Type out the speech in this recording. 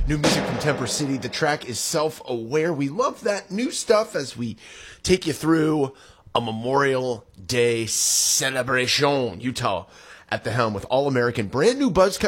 New music from Temper City. The track is Self-Aware. We love that new stuff as we take you through a Memorial Day celebration. Utah at the helm with All-American, brand new buzz cut.